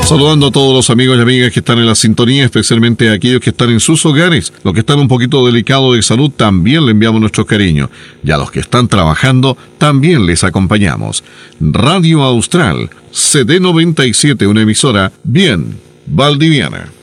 Saludando a todos los amigos y amigas que están en la sintonía, especialmente a aquellos que están en sus hogares. Los que están un poquito delicados de salud, también le enviamos nuestro cariño. Y a los que están trabajando, también les acompañamos. Radio Austral, CD 97, una emisora bien valdiviana.